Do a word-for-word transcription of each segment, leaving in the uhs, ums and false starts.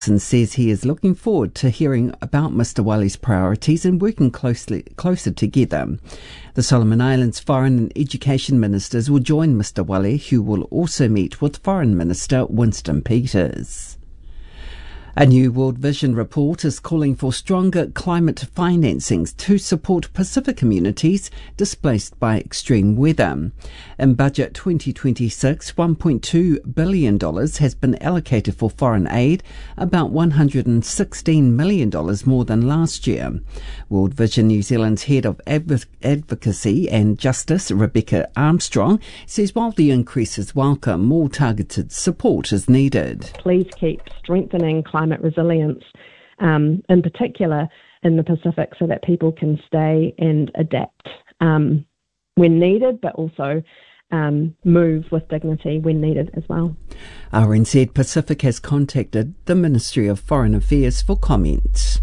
And says he is looking forward to hearing about Mister Walle's priorities and working closely closer together. The Solomon Islands Foreign and Education Ministers will join Mister Walle, who will also meet with Foreign Minister Winston Peters. A new World Vision report is calling for stronger climate financings to support Pacific communities displaced by extreme weather. In Budget twenty twenty-six, one point two billion dollars has been allocated for foreign aid, about one hundred sixteen million dollars more than last year. World Vision New Zealand's Head of Adv- Advocacy and Justice, Rebecca Armstrong, says while the increase is welcome, more targeted support is needed. Please keep strengthening climate climate resilience, um, in particular in the Pacific, so that people can stay and adapt um, when needed, but also um, move with dignity when needed as well. R N Z Pacific has contacted the Ministry of Foreign Affairs for comments.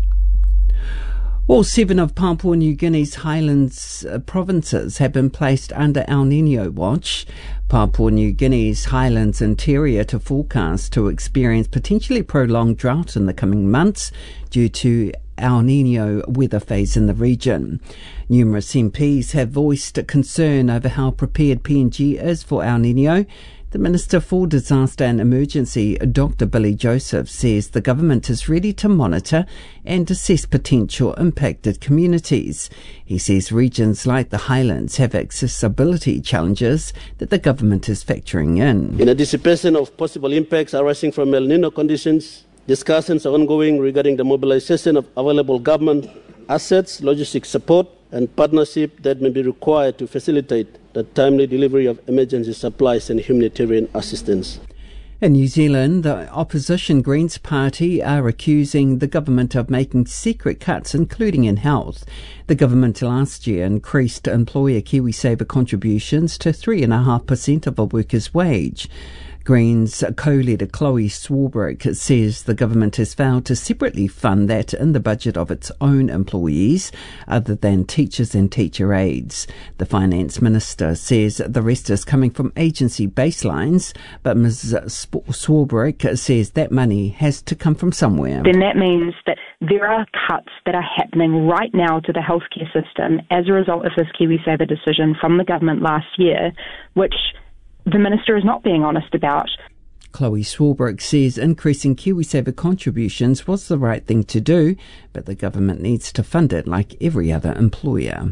All seven of Papua New Guinea's Highlands uh, provinces have been placed under El Niño watch. Papua New Guinea's Highlands Interior to forecast to experience potentially prolonged drought in the coming months due to El Niño weather phase in the region. Numerous M Ps have voiced concern over how prepared P N G is for El Niño. The Minister for Disaster and Emergency, Doctor Billy Joseph, says the government is ready to monitor and assess potential impacted communities. He says regions like the Highlands have accessibility challenges that the government is factoring in. In anticipation of possible impacts arising from El Niño conditions, discussions are ongoing regarding the mobilization of available government assets, logistic support, and partnership that may be required to facilitate the timely delivery of emergency supplies and humanitarian assistance. In New Zealand, the opposition Greens Party are accusing the government of making secret cuts, including in health. The government last year increased employer KiwiSaver contributions to three point five percent of a worker's wage. Greens co-leader Chloe Swarbrick says the government has failed to separately fund that in the budget of its own employees, other than teachers and teacher aides. The finance minister says the rest is coming from agency baselines, but Miz Swarbrick says that money has to come from somewhere. Then that means that there are cuts that are happening right now to the healthcare system as a result of this KiwiSaver decision from the government last year, which the minister is not being honest about. Chloe Swarbrick says increasing KiwiSaver contributions was the right thing to do, but the government needs to fund it like every other employer.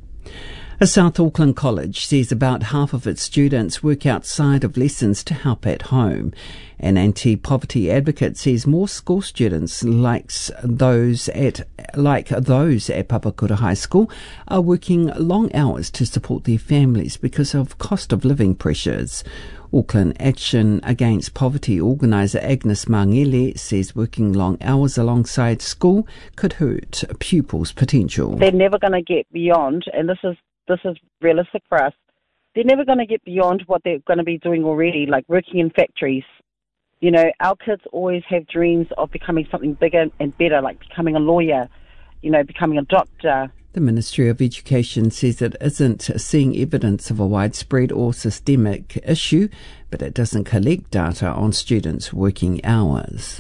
A South Auckland college says about half of its students work outside of lessons to help at home. An anti-poverty advocate says more school students likes those at, like those at Papakura High School are working long hours to support their families because of cost of living pressures. Auckland Action Against Poverty organiser Agnes Mangele says working long hours alongside school could hurt pupils' potential. They're never going to get beyond, and this is this is realistic for us, they're never going to get beyond what they're going to be doing already, like working in factories. You know, our kids always have dreams of becoming something bigger and better, like becoming a lawyer, you know, becoming a doctor. The Ministry of Education says it isn't seeing evidence of a widespread or systemic issue, but it doesn't collect data on students' working hours.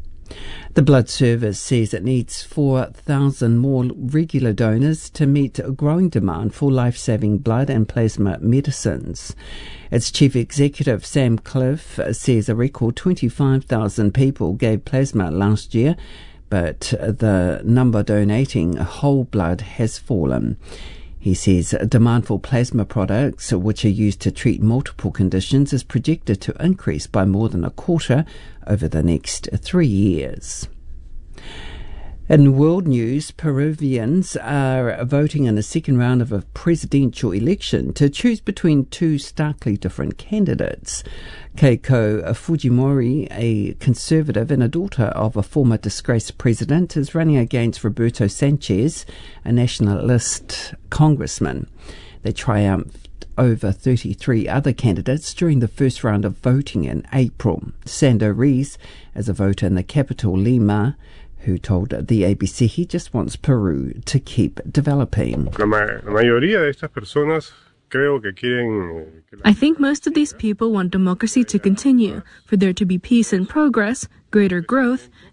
The Blood Service says it needs four thousand more regular donors to meet a growing demand for life-saving blood and plasma medicines. Its Chief Executive, Sam Cliff, says a record twenty-five thousand people gave plasma last year, but the number donating whole blood has fallen. He says demand for plasma products, which are used to treat multiple conditions, is projected to increase by more than a quarter over the next three years. In world news, Peruvians are voting in a second round of a presidential election to choose between two starkly different candidates. Keiko Fujimori, a conservative and a daughter of a former disgraced president, is running against Roberto Sanchez, a nationalist congressman. They triumphed over thirty-three other candidates during the first round of voting in April. Sandro Reis is a voter in the capital, Lima, who told the A B C he just wants Peru to keep developing. I think most of these people want democracy to continue, for there to be peace and progress, greater growth,